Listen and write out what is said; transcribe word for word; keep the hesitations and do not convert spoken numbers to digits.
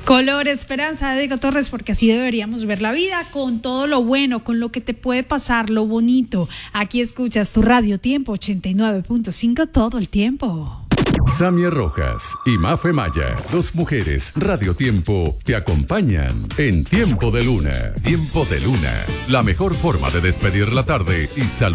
Color Esperanza de Diego Torres, porque así deberíamos ver la vida, con todo lo bueno, con lo que te puede pasar, lo bonito. Aquí escuchas tu Radio Tiempo ochenta y nueve punto cinco todo el tiempo. Samia Rojas y Mafe Maya, dos mujeres Radio Tiempo, te acompañan en Tiempo de Luna. Tiempo de Luna, la mejor forma de despedir la tarde y saludar.